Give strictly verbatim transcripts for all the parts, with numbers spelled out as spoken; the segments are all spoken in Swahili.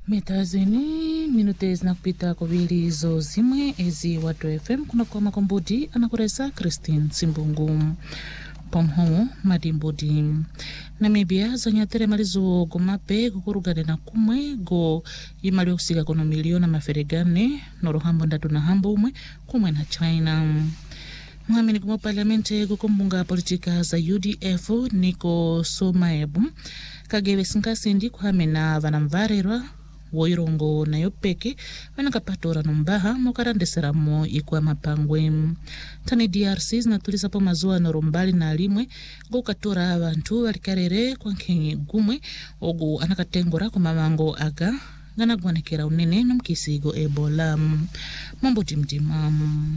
Metazini minutezi na kupita kubili zo zimwe ezi watu F M kuna kwa makombudi anakureza Christine Simbungu pomho madimbudi Namibia zanyatere malizo gomape kukurugane na kumwe go imali okusika kono miliona maferegane norohambo ndatu na hambo umwe kumwe na China. Mwamini kumo parlamente kukumbunga politika za U D F niko Somaebu kagewe sinkasindi kuhamena vanamvarerwa woirongo na yopeke vanakapatora nombaha mokarandesera ikwa mapangwe. Tani D R C zinatulisa po mazuwa norombali na alimwe gokatora abantu walikarere kwa nkenye gumwe ogu anakatengora kwa mamango aga gana gwanekera unene nomkisigo Ebola mambo timtima.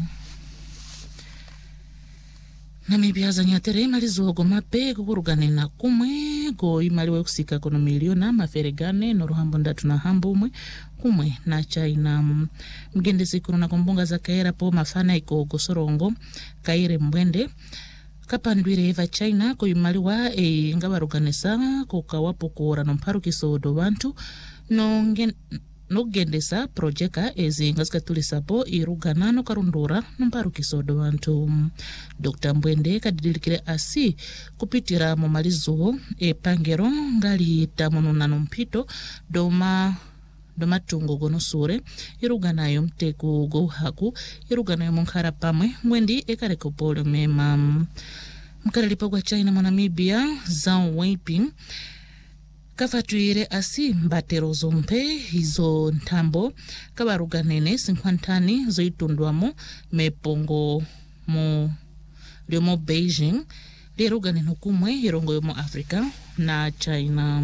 Namibia zanyatere malizo gomape kukurugane na kumwe go imaliwe kusika kono miliona maferegane norohambo ndatu na hambo umwe kumwe na China. Mgendezi kuno na kumbunga za kaera po mafana iko gosorongo kaire mbwende kapandwire eva China ko imaliwa e ngabaruganisa ko kawapo kora nomparu kisodo bantu no ngen no gendesa projeka ezi ngasikatulisa po irugana no karundura nomparu kisodo bantu. Doctor Mbwende kadidilikire asi kupitira mu malizo e pangero ngali tamono na nompito doma doma tungo gono sure irugana yo mteku go haku irugana yo munkara pamwe mwendi ekareko pole mema. Mkaralipo kwa China mo Namibia Zhao Weiping kafatuire asi mbatero zompe hizo ntambo kabaruganene sinkwantani zoitundwamo mepongo mo liomo Beijing lirugane hukumwe hirongo yomo Afrika na China.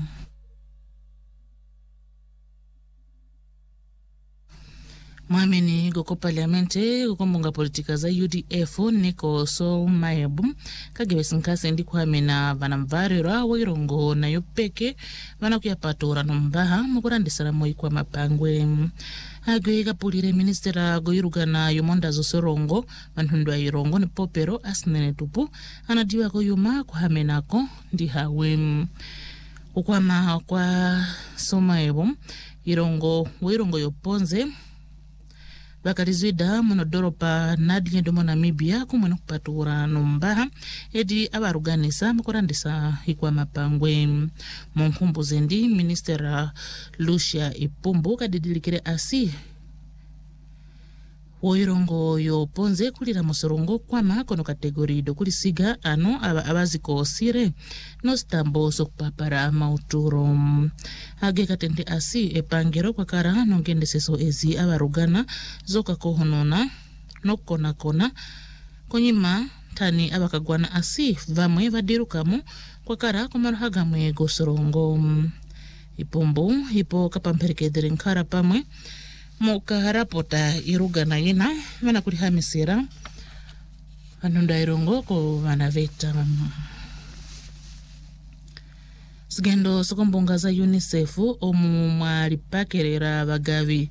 Mwamini goko parlamente goko mbunga politika za U D F niko Somaebu kagewe sinkasi ndi kuhamena vanamvarira woirongo na yopeke vana kuyapatora nombaha mukurandisara moikwa mapangwe. Agwe kapulire ministera goirugana yomonda zosorongo vanhundwa irongo ni popero asinene tupu anadiwa ko yuma kuhamenako ndi hawe. Ukwama kwa Somaebu irongo woirongo yoponze bakalizwida monodoropa nadinye domo Namibia kumwena kupatura nombaha edi abaruganisa mukurandisa ikwa mapangwe. Mumkumbu zendi ministera Lucia Ipumbu kadidilikire asi woirongo yo ponze kulira musorongo kwama kono kategori do kulisiga ano aba abaziko sire no stambo sokupapara mauturo. Age katende asi epangero kwa kara nongende seso ezi abarugana zoka kohonona no kona kona konyima tani abakagwana asi vamwe vadirukamu kwa kara kumaruhaga mwe gosorongo. Ipumbu hipo kapamperekedere nkara pamwe muka harapota irugana yina wana kulihamisira anunda irongo ko vanaveta. Sigendo sokombunga za UNICEF omu mwalipakerera bagavi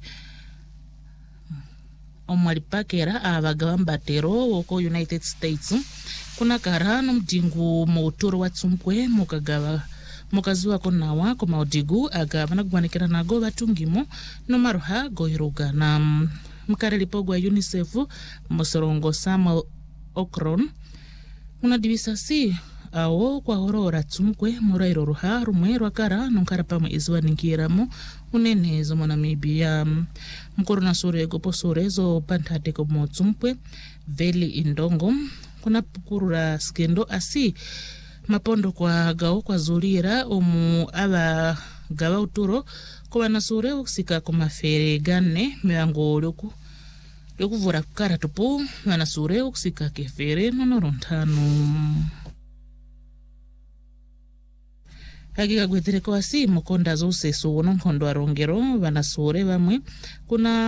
omu mwalipakera abagaba mbatero woko United States kuna karano mdingu mouturo watsumkwe mukagawa mukazuwa konawa ko maudigu aga vanagwanekera nago batungimo no maruha goirugana. Mkaralipo gwa UNICEF musorongo Samuel Okron unadibisa si awo kwa horora tsumkwe murairo ruha rumwe rwakara nonkara pamwe izwa ninkiramo unene zo mo Namibia. Mkorona sore gopo sore zo pantate ko mo tsumkwe veli indongo kuna pukurura skendo asi mapondo kwa gao kwa zulira omu aba gawa uturo kwa nasure uksika kumafere gane mewango loku loku vura kara tupu wanasure uksika kefere nonorontano. Hakika gwetere kwa si mkonda zo seso nonkondo arongero wanasure vamwe kuna